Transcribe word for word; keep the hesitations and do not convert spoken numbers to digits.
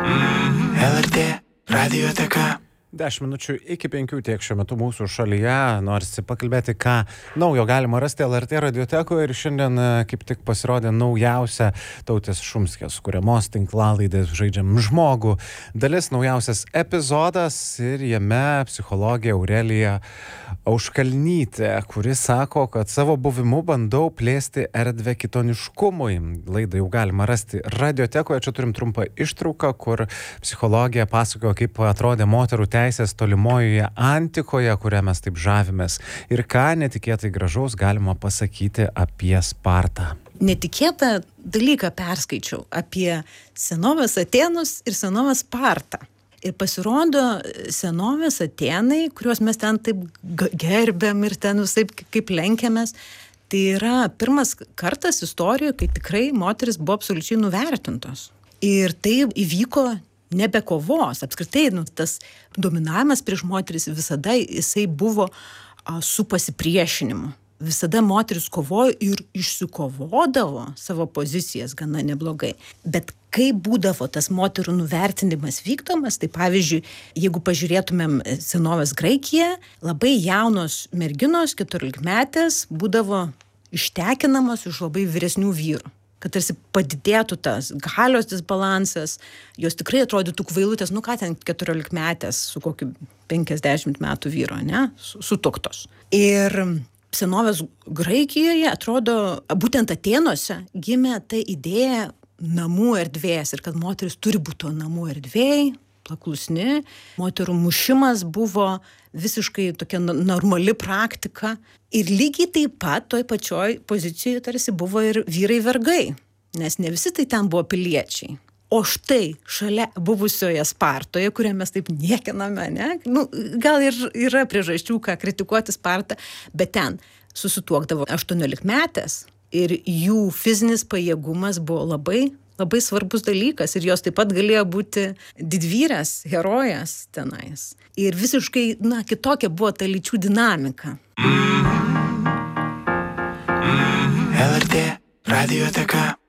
L R T Radioteka. Dešimt minučių iki penkių tiek šiuo metu mūsų šalyje. Norisi pakalbėti, ką naujo galima rasti L R T radiotekoje. Ir šiandien kaip tik pasirodė naujausia Tautės Šumskės kuriamos tinklalaidės Žaidžiam žmogų dalis, naujausias epizodas. Ir jame psichologė Aurelija Auškalnytė, kuri sako, kad savo buvimu bandau plėsti erdvę kitoniškumui. Laidą jau galima rasti radiotekoje. Čia turim trumpą ištrauką, kur psichologija pasakojo, kaip atrodė moterų teisės tolimojoje antikoje, kurią mes taip žavimės, ir ką netikėtai gražaus galima pasakyti apie Spartą. Netikėtą dalyką perskaičiau apie senovės Atėnus ir senovės Spartą. Ir pasirodo, senovės Atėnai, kuriuos mes ten taip gerbėm ir ten visaip kaip lenkiamės, tai yra pirmas kartas istorijoje, kai tikrai moteris buvo absoliučiai nuvertintos. Ir tai įvyko nebe kovos. Apskritai, nu, tas dominavimas prieš moteris visada jisai buvo a, su pasipriešinimu. Visada moteris kovojo ir išsikovodavo savo pozicijas gana neblogai. Bet kai būdavo tas moterų nuvertinimas vykdomas, tai pavyzdžiui, jeigu pažiūrėtumėm senovės Graikiją, labai jaunos merginos, keturiolikmetės, būdavo ištekinamos iš labai vyresnių vyrų. Kad tarsi padidėtų tas galios disbalansas, jos tikrai atrodytų kvailutės, nu ką ten keturiolikmetės su kokiu penkiasdešimt metų vyro, ne, sutuoktos. Ir senovės Graikijoje, atrodo, būtent Atėnuose gimė ta idėja namų erdvės ir kad moteris turi būti namų erdvėj, paklusni. Moterų mušimas buvo visiškai tokia normali praktika. Ir lygiai taip pat toj pačioj pozicijoje tarsi buvo ir vyrai vergai, nes ne visi tai ten buvo piliečiai. O štai šalia buvusioje Spartoje, kurią mes taip niekiname, ne? Nu, gal ir yra priežasčių, ką kritikuoti Spartą, bet ten susituokdavo aštuoniolikmetės ir jų fizinis pajėgumas buvo labai labai svarbus dalykas ir jos taip pat galėjo būti didvyrės, herojas tenais. Ir visiškai, na, kitokia buvo ta lyčių dinamika. L R T Radioteka.